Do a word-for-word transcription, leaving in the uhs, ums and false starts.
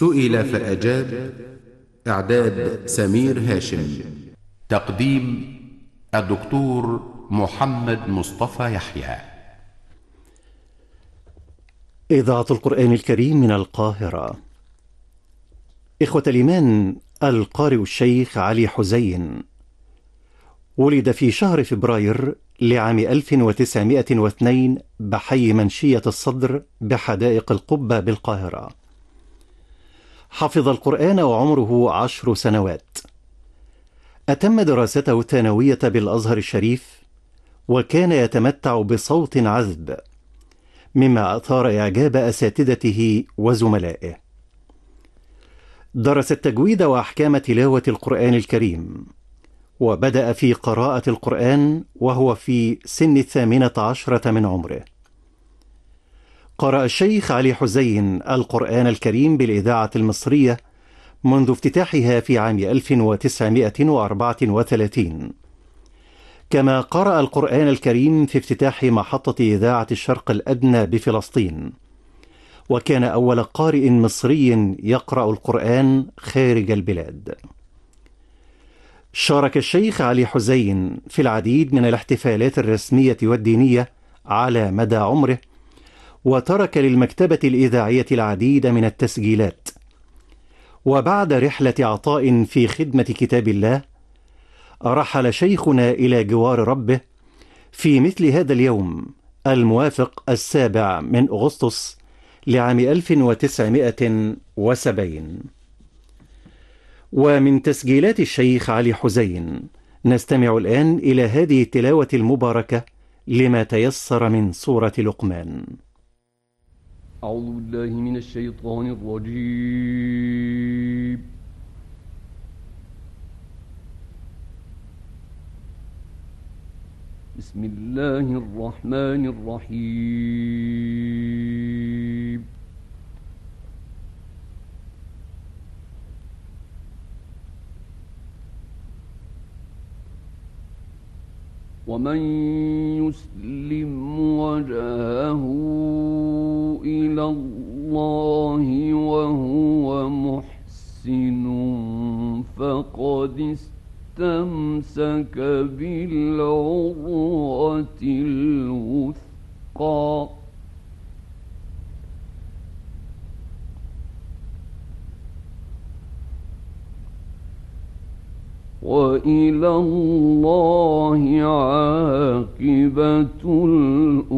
سئل فأجاب. إعداد سمير هاشم. تقديم الدكتور محمد مصطفى يحيى. إذاعة القرآن الكريم من القاهرة. إخوة الإيمان، القارئ الشيخ علي حزين ولد في شهر فبراير لعام ألف وتسعمائة واثنين بحي منشية الصدر بحدائق القبة بالقاهرة. حفظ القرآن وعمره عشر سنوات. أتم دراسته الثانوية بالأزهر الشريف، وكان يتمتع بصوت عذب مما أثار إعجاب أساتذته وزملائه. درس التجويد وأحكام تلاوة القرآن الكريم، وبدأ في قراءة القرآن وهو في سن الثامنة عشرة من عمره. قرأ الشيخ علي حزين القرآن الكريم بالإذاعة المصرية منذ افتتاحها في عام ألف وتسعمائة وأربعة وثلاثين، كما قرأ القرآن الكريم في افتتاح محطة إذاعة الشرق الأدنى بفلسطين، وكان أول قارئ مصري يقرأ القرآن خارج البلاد. شارك الشيخ علي حزين في العديد من الاحتفالات الرسمية والدينية على مدى عمره، وترك للمكتبة الإذاعية العديد من التسجيلات. وبعد رحلة عطاء في خدمة كتاب الله، رحل شيخنا إلى جوار ربه في مثل هذا اليوم الموافق السابع من أغسطس لعام ألف وتسعمائة وسبعين. ومن تسجيلات الشيخ علي حزين نستمع الآن إلى هذه التلاوة المباركة لما تيسر من سورة لقمان. أعوذ بالله من الشيطان الرجيم. بسم الله الرحمن الرحيم. ومن يسلم وجهه إلى الله وهو محسن فقد استمسك بالعروة الوثقى وإلى الله عاقبة الأمور.